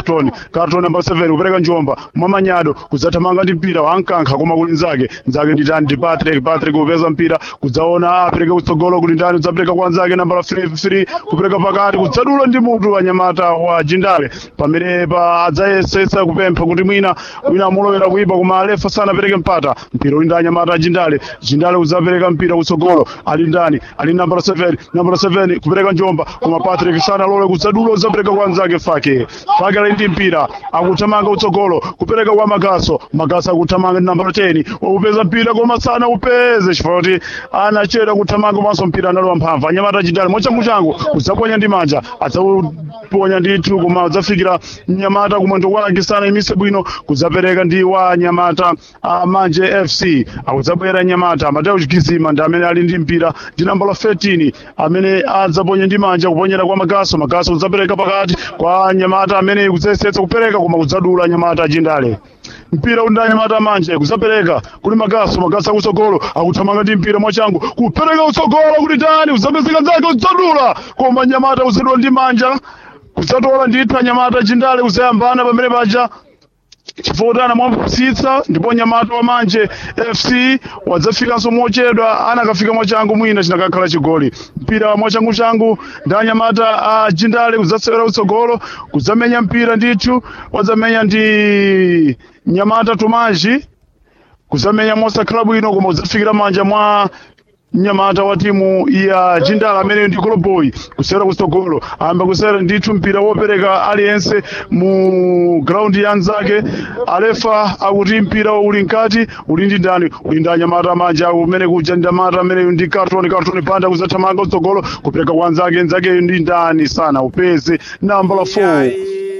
Carton number 7 kupereka njomba mwamanyado kuzathamanga ndi mpira wankankha koma kuli nzake nditani ndi Patrick kupeza mpira kudzaona apereke kutsogolo kuli ndani udzapereka kwa nzake namba 3 kupereka pakati kudzadula ndi mutu wanyamata wa Jindale pamene pa adzayesesa kupempha kuti mwina amulowera kuipa koma alefa sanapereke mpata mpira uli ndi anyamata Jindale udzapereka mpira kutsogolo ali ndani ali namba 7 kupereka njomba koma Patrick sanalole kudzadula udzapereka kwa nzake Fake ali ndi mpira akuthamanga kutsogolo kupereka kwa Magaso akuthamanga ndi namba 10 upeza mpira koma sana upeze chifukwa kuti anachera kuthamanga komanso mpira analowa mphamvu anyamata Jindale mwachangu udzaponya ndi manja adzaponya ndithu koma udzafikira nyamata kumwendo wake sana imise bwino kudzapereka ndi wa nyamata Manje FC akudzabwera nyamata Mateo Chikizima ndi amene ali ndi mpira ndi namba 13 amene adzaponya ndi manja kuponyera kwa Magaso udzapereka pakati kwa nyamata amene kudzayesetsa kupereka koma kudzadula nyamata Jindale mpira unda nyamata Manje kudzapereka kuli Magaso kutsogolo akuthamanga ndi mpira mwachangu kupereka kutsogolo kuti ndani udzapezeka nzake udzadula koma nyamata udzadula ndi manja kudzatola ndithu nyamata Jindale kudzayambana pamene paja chifotana mwapusitsa ndipo nyamata wa Manje FC wadzafikanso mochedwa anakafika mwachangu mwina chinakakhala chigoli mpira mwachangu ndi anyamata Jindale kudzasewera kutsogolo kudzamenya mpira ndithu wadzamenya ndi nyamata Tumanji kudzamenya mosakhala bwino koma udzafikira manja mwa nyamata wa timu ya Jindale amene ndi Goloboy kusera kutsogolo amba kusera ndithu mpira wopereka aliyense mu ground ya nzake alefa akuti mpira uli nkati uli ndi ndani uli ndi anyamata Manje umene kuja ndi nyamata amene ndi Carton panda kuzathamanga kutsogolo kupereka kwa nzake ndi ndani sana upeze namba 4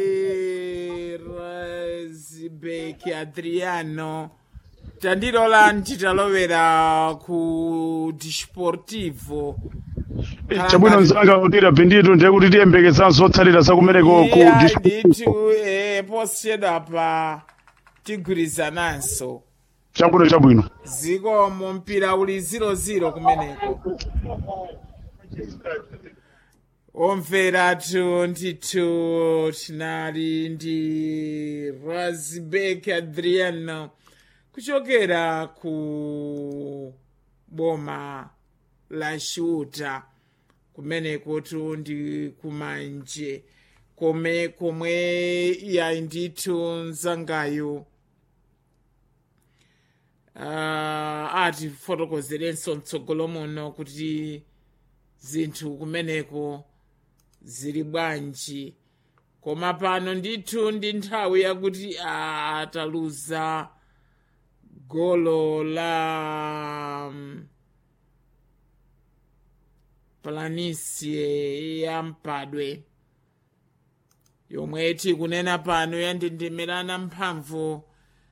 Razibeki Adriano tandirola ntitalovera ku Disportivo chabwino nzanga kutira bendito ndiye kuti tiyembekezanso zotsalira zakumeneko ku Disportivo posiyedwa pa tigwirizananso chabwino zikomo mpira uli 0-0 kumeneko omveratu ndithu tinali ndi Razibeki Adriano kuchokera ku boma la Shuta kumeneko tu ndi kumanje komwe ya ndithu nzangayo ati fotokozerenso mtsogolo muno kuti zinthu kumeneko zili bwanji koma pano ndithu ndi nthawi yakuti ataluza golo la Planicie ya Mpadwe yomwe tikunena pano yandindimirana mphamvu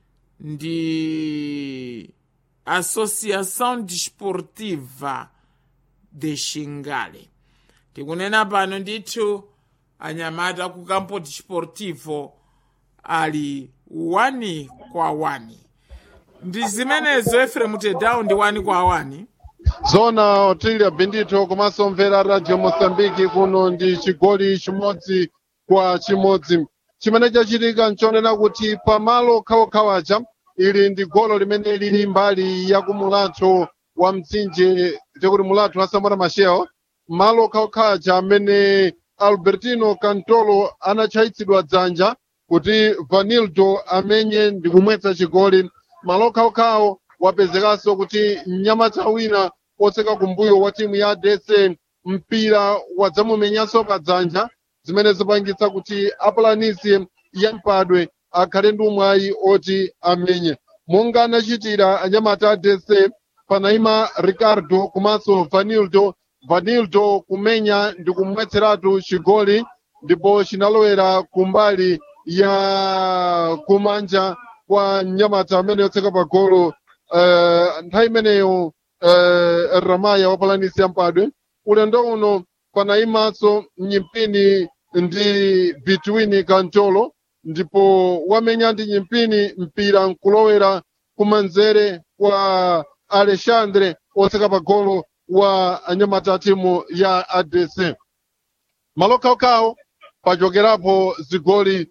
ndi Associação Desportiva de Xingale tikunena pano ndithu anyamata ku Campo Desportivo ali 1-1 ndi zimenezo Efrem Tedao ndi 1-1 zona Otilia Bendito komanso mvera Radio Mozambique kuno ndi chigoli chimodzi kwa chimodzi chimene chachitika nchonena kuti pamalo khawokhawaja ili ndi golo limene lili mbali ya kumulatho wa mtsinje tekuti mulatho wa Samora Machel malo khawokhawaja amene Albertino Cantolo anachayitsidwa dzanja kuti Vanildo amenye ndi kumwetsa chigoli malo khawokhawo wapezekanso kuti mnyamata wina otseka kumbuyo wa timu ya DC mpira wadzamumenyanso pa dzanja zimene zipangitsa kuti Aplanisi ya Mpadwe akhale ndi mwayi oti amenye monga anachitira anyamata a DC panaima Ricardo komanso Vanildo kumenya ndi kumwetseratu chigoli ndipo chinalowera kumbali ya kumanja kwa mnyamata amene yotseka pa golo nthawi imeneyo Ramaya wa Palanisi ya Mpadwe ulendo uno panaimanso nyimpini ndi between Cantolo ndipo wamenya ndi nyimpini mpira nkulowera kumanzere kwa Alexandre otseka pa golo wa anyamata timu ya ADC malo khawokhawo pachokerapo zigoli